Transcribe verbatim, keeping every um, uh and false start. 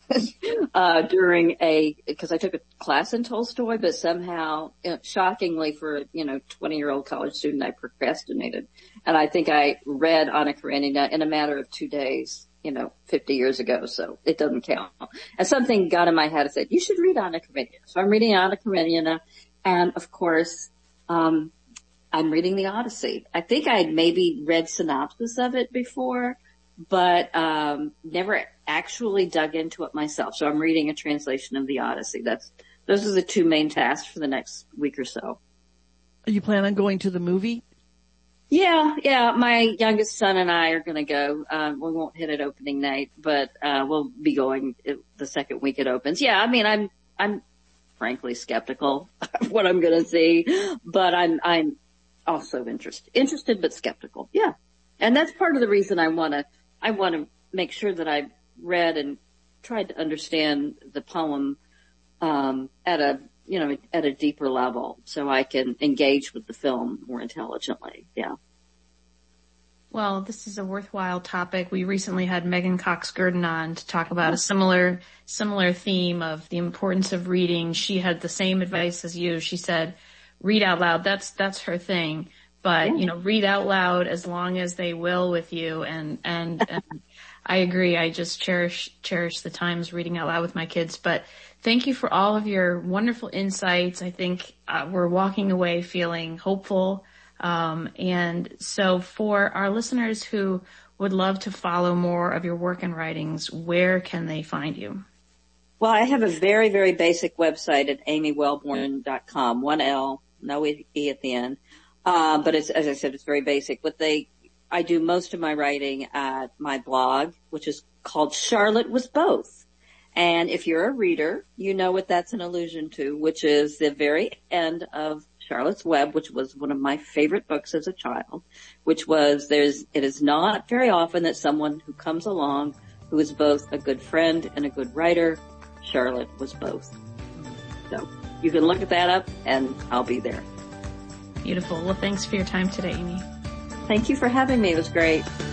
uh, during a, because I took a class in Tolstoy, but somehow, you know, shockingly for a, you know, twenty year old college student, I procrastinated. And I think I read Anna Karenina in a matter of two days, you know, fifty years ago. So it doesn't count. And something got in my head and said, you should read Anna Karenina. So I'm reading Anna Karenina. And of course, um, I'm reading the Odyssey. I think I had maybe read synopsis of it before, but um never actually dug into it myself. So I'm reading a translation of the Odyssey. That's those are the two main tasks for the next week or so. You plan on going to the movie? Yeah, yeah. My youngest son and I are going to go. Um, we won't hit it opening night, but uh we'll be going the second week it opens. Yeah, I mean, I'm I'm frankly skeptical of what I'm going to see, but I'm I'm also interested, interested but skeptical. Yeah, and that's part of the reason I want to. I want to make sure that I've read and tried to understand the poem um, at a, you know, at a deeper level, so I can engage with the film more intelligently. Yeah. Well, this is a worthwhile topic. We recently had Megan Cox-Gurdon on to talk about a similar similar theme of the importance of reading. She had the same advice as you. She said, read out loud. That's that's her thing. But, yeah. you know, read out loud as long as they will with you. And, and, and I agree. I just cherish, cherish the times reading out loud with my kids. But thank you for all of your wonderful insights. I think uh, we're walking away feeling hopeful. Um, and so for our listeners who would love to follow more of your work and writings, where can they find you? Well, I have a very, very basic website at amy wellborn dot com. One L, no E at the end. Uh, but it's, as I said, it's very basic. But they, I do most of my writing at my blog, which is called Charlotte Was Both. And if you're a reader, you know what that's an allusion to, which is the very end of Charlotte's Web, which was one of my favorite books as a child, which was there's, it is not very often that someone who comes along who is both a good friend and a good writer. Charlotte was both. So you can look at that up and I'll be there. Beautiful. Well, thanks for your time today, Amy. Thank you for having me. It was great.